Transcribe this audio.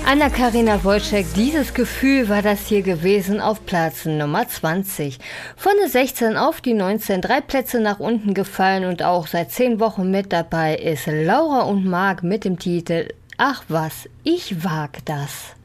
Anna-Karina Wojcik, dieses Gefühl war das hier gewesen auf Platz Nummer 20. Von der 16 auf die 19, 3 Plätze nach unten gefallen und auch seit 10 Wochen mit dabei ist Laura und Marc mit dem Titel Ach was, ich wag das.